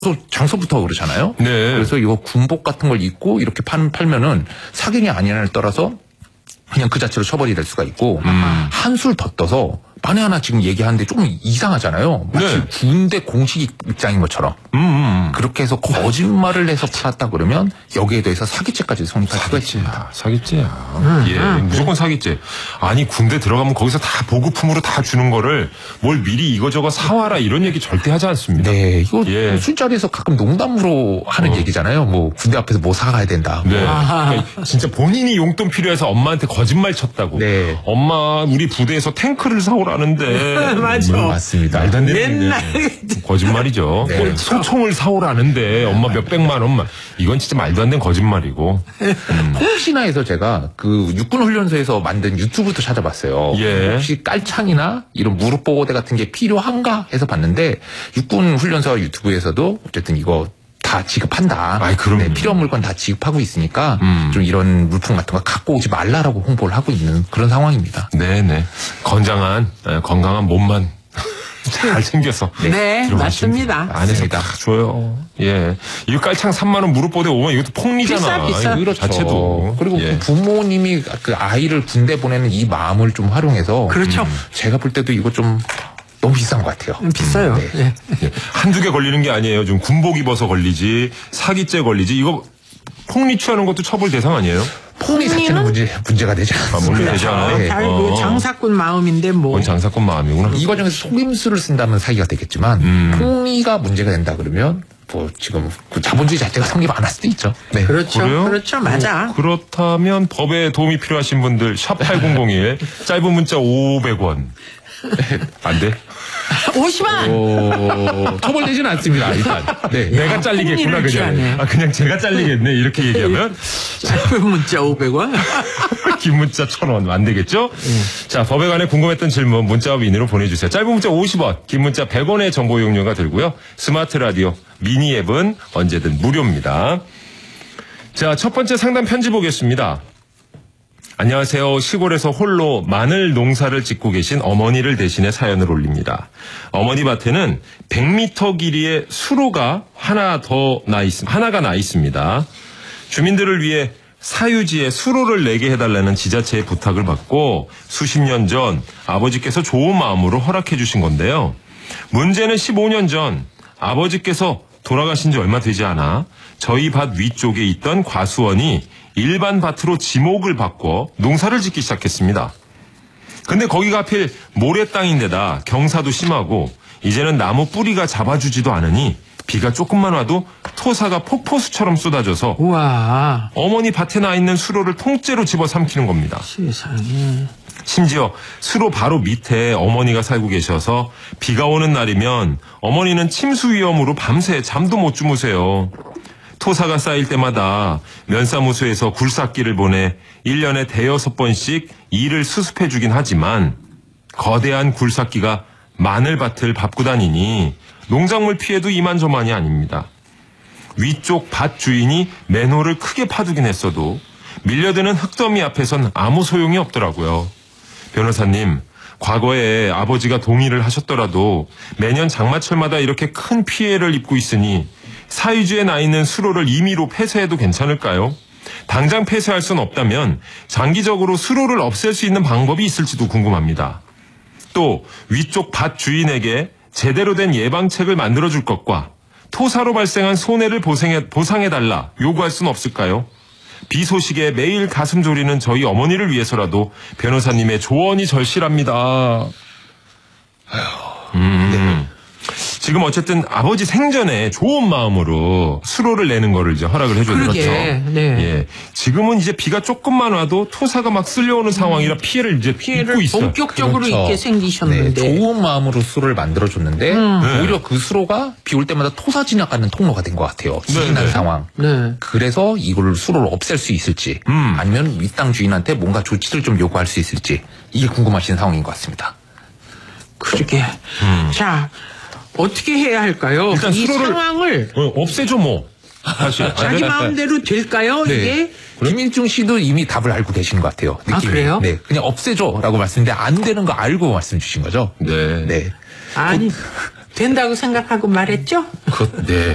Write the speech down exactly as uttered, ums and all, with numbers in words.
또 장소부터 그러잖아요. 네. 그래서 이거 군복 같은 걸 입고 이렇게 판, 팔면은 사기냐 아니냐를 떠나서 그냥 그 자체로 처벌이 될 수가 있고 음. 한술 더 떠서 만에 하나 지금 얘기하는데 조금 이상하잖아요. 마치 네. 군대 공식 입장인 것처럼 음, 음. 그렇게 해서 거짓말을 해서 팔았다 그러면 여기에 대해서 사기죄까지 성립할 수가 있습니다. 사기죄야. 음, 예, 음, 무조건 사기죄. 아니 군대 들어가면 거기서 다 보급품으로 다 주는 거를 뭘 미리 이거저거 사와라 이런 얘기 절대 하지 않습니다. 네, 이거 예. 술자리에서 가끔 농담으로 하는 어. 얘기잖아요. 뭐 군대 앞에서 뭐 사가야 된다. 네. 뭐. 그러니까 진짜 본인이 용돈 필요해서 엄마한테 거짓말 쳤다고. 네. 엄마 우리 부대에서 탱크를 사오라는데. 맞아. 음, 맞습니다. 말도 안 되는 맨날 거짓말이죠. 네. 소총을 사오라는데 엄마 몇백만 원만. 이건 진짜 말도 안 되는 거짓말이고. 음. 혹시나 해서 제가 그 육군훈련소에서 만든 유튜브도 찾아봤어요. 예. 혹시 깔창이나 이런 무릎 보호대 같은 게 필요한가 해서 봤는데 육군훈련소 유튜브에서도 어쨌든 이거 다 지급한다. 아이, 그럼. 네, 필요한 물건 다 지급하고 있으니까 음. 좀 이런 물품 같은 거 갖고 오지 말라라고 홍보를 하고 있는 그런 상황입니다. 네네. 건장한 건강한 몸만 잘 챙겨서. 네, 들어가시면 맞습니다. 안에서 다 줘요. 예. 이거 깔창 삼만 원 무릎 보대 오만 원 이것도 폭리잖아. 비싸, 비싸. 이거 자체도. 그리고 예. 그 부모님이 그 아이를 군대 보내는 이 마음을 좀 활용해서 그렇죠. 음, 제가 볼 때도 이거 좀 너무 비싼 것 같아요. 음, 비싸요. 네. 예. 예. 한두 개 걸리는 게 아니에요. 좀 군복 입어서 걸리지, 사기죄 걸리지. 이거 폭리 취하는 것도 처벌 대상 아니에요? 폭리 자체는 문제, 문제가 되지 아, 않습니다. 문제 되지 않아요? 네. 잘, 어. 장사꾼 마음인데 뭐. 그건 장사꾼 마음이구나. 이 과정에서 속임수를 쓴다면 사기가 되겠지만 음. 폭리가 문제가 된다 그러면 뭐 지금 그 자본주의 자체가 성립 안 할 수도 있죠. 네. 그렇죠. 그래요? 그렇죠. 맞아. 어, 그렇다면 법에 도움이 필요하신 분들 샵 팔공공일 짧은 문자 오백 원. 안 돼? 오십만! 어, 처벌되지는 않습니다. 일단. 네. 내가 잘리겠구나 폭리를 취하네. 그냥. 아 그냥 제가 잘리겠네 이렇게 얘기하면 짧은 문자 오백 원? 긴 문자 천 원 안 되겠죠? 음. 자 법에 관해 궁금했던 질문 문자와 미니로 보내주세요. 짧은 문자 오십 원, 긴 문자 백 원의 정보 이용료가 들고요. 스마트 라디오 미니 앱은 언제든 무료입니다. 자 첫 번째 상담 편지 보겠습니다. 안녕하세요. 시골에서 홀로 마늘 농사를 짓고 계신 어머니를 대신해 사연을 올립니다. 어머니 밭에는 백 미터 길이의 수로가 하나 더 나 있, 하나가 나 있습니다. 주민들을 위해 사유지에 수로를 내게 해달라는 지자체의 부탁을 받고 수십 년 전 아버지께서 좋은 마음으로 허락해 주신 건데요. 문제는 십오 년 전 아버지께서 돌아가신 지 얼마 되지 않아 저희 밭 위쪽에 있던 과수원이 일반 밭으로 지목을 바꿔 농사를 짓기 시작했습니다. 근데 거기가 하필 모래 땅인데다 경사도 심하고 이제는 나무 뿌리가 잡아주지도 않으니 비가 조금만 와도 토사가 폭포수처럼 쏟아져서 우와. 어머니 밭에 나 있는 수로를 통째로 집어 삼키는 겁니다. 세상에. 심지어 수로 바로 밑에 어머니가 살고 계셔서 비가 오는 날이면 어머니는 침수 위험으로 밤새 잠도 못 주무세요. 토사가 쌓일 때마다 면사무소에서 굴삭기를 보내 일 년에 대여섯 번씩 일을 수습해 주긴 하지만 거대한 굴삭기가 마늘밭을 밟고 다니니 농작물 피해도 이만저만이 아닙니다. 위쪽 밭 주인이 맨홀을 크게 파두긴 했어도 밀려드는 흙더미 앞에선 아무 소용이 없더라고요. 변호사님, 과거에 아버지가 동의를 하셨더라도 매년 장마철마다 이렇게 큰 피해를 입고 있으니 사유지에 나 있는 수로를 임의로 폐쇄해도 괜찮을까요? 당장 폐쇄할 수는 없다면 장기적으로 수로를 없앨 수 있는 방법이 있을지도 궁금합니다. 또 위쪽 밭 주인에게 제대로 된 예방책을 만들어줄 것과 토사로 발생한 손해를 보상해, 보상해달라 요구할 수는 없을까요? 비 소식에 매일 가슴 졸이는 저희 어머니를 위해서라도 변호사님의 조언이 절실합니다. 음. 네. 지금 어쨌든 아버지 생전에 좋은 마음으로 수로를 내는 거를 이제 허락을 해줬죠. 네. 예. 지금은 이제 비가 조금만 와도 토사가 막 쓸려오는 상황이라 피해를 이제 피해를 입고 있어요. 본격적으로 그렇죠. 있게 생기셨는데. 네, 좋은 마음으로 수로를 만들어줬는데 음. 오히려 그 수로가 비 올 때마다 토사 진압하는 통로가 된 것 같아요. 지진한 네, 네. 상황. 네. 그래서 이걸 수로를 없앨 수 있을지 음. 아니면 이 땅 주인한테 뭔가 조치를 좀 요구할 수 있을지 이게 궁금하신 상황인 것 같습니다. 그러게. 음. 자, 어떻게 해야 할까요? 일단 이 수로를- 상황을 어, 없애죠 뭐. 사실. 자기 네. 마음대로 될까요? 네. 이게? 김일중 씨도 이미 답을 알고 계신 것 같아요. 느낌이. 아, 그래요? 네, 그냥 없애줘라고 말씀인데 안 되는 거 알고 말씀 주신 거죠. 네. 네. 아니, 된다고 생각하고 말했죠? 그, 네.